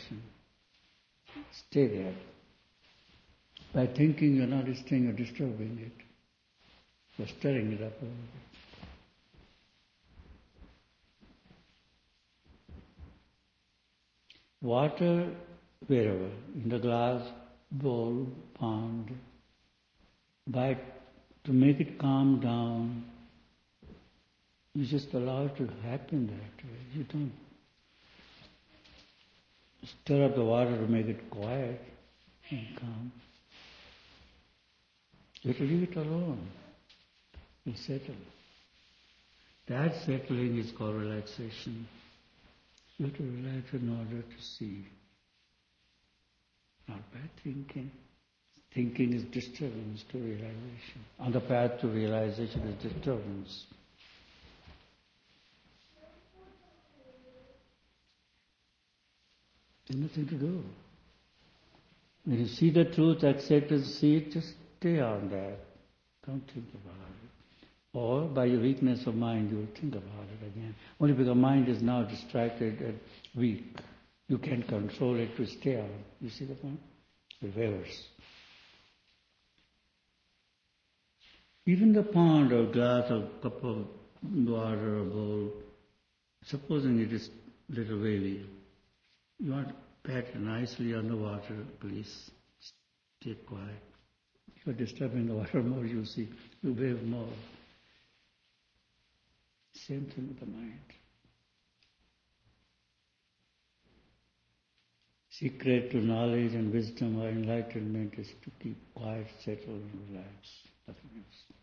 relaxation. Stay there. By thinking you're not staying, you're disturbing it. You're stirring it up a little bit. Water wherever, in the glass, bowl, pond, to make it calm down, you just allow it to happen that way. You don't stir up the water to make it quiet and calm. You have to leave it alone. It'll settle. That settling is called relaxation. You have to relax in order to see. Not by thinking. Thinking is disturbance to realization. On the path to realization is disturbance. There's nothing to do. When you see the truth, accept it, see it, just stay on that. Don't think about it. Or by your weakness of mind, you will think about it again. Only because mind is now distracted and weak. You can't control it to stay on. You see the point? It wavers. Even the pond or glass or cup of water or bowl, supposing it is little wavy, you want to pat nicely on the water, please stay quiet. If you're disturbing the water more, you see, you wave more. Same thing with the mind. Secret to knowledge and wisdom or enlightenment is to keep quiet, settled, and relaxed. Nothing else.